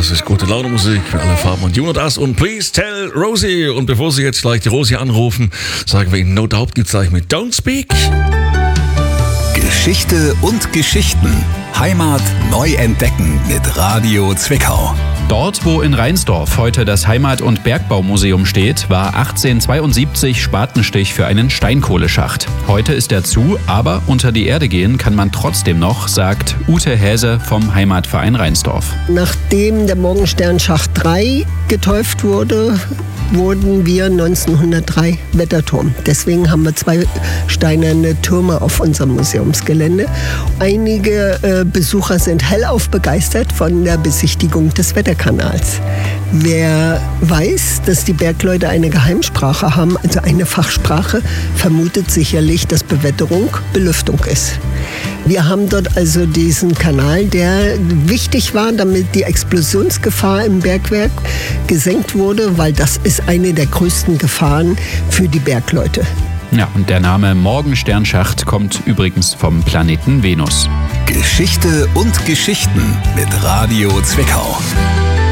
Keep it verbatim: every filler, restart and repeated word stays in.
Das ist gute Laune Musik für alle Farben und Juna das und Please Tell Rosie. Und bevor Sie jetzt gleich die Rosie anrufen, sagen wir Ihnen, No Doubt gibt's gleich mit Don't Speak. Geschichte und Geschichten. Heimat neu entdecken mit Radio Zwickau. Dort, wo in Reinsdorf heute das Heimat- und Bergbaumuseum steht, war achtzehnhundertzweiundsiebzig Spatenstich für einen Steinkohleschacht. Heute ist er zu, aber unter die Erde gehen kann man trotzdem noch, sagt Ute Häse vom Heimatverein Reinsdorf. Nachdem der Morgensternschacht drei geteuft wurde, wurden wir neunzehnhundertdrei Wetterturm. Deswegen haben wir zwei steinerne Türme auf unserem Museumsgelände. Einige äh, Besucher sind hellauf begeistert von der Besichtigung des Wetterkanals. Wer weiß, dass die Bergleute eine Geheimsprache haben, also eine Fachsprache, vermutet sicherlich, dass Bewetterung Belüftung ist. Wir haben dort also diesen Kanal, der wichtig war, damit die Explosionsgefahr im Bergwerk gesenkt wurde, weil das ist eine der größten Gefahren für die Bergleute. Ja, und der Name Morgensternschacht kommt übrigens vom Planeten Venus. Geschichte und Geschichten mit Radio Zwickau.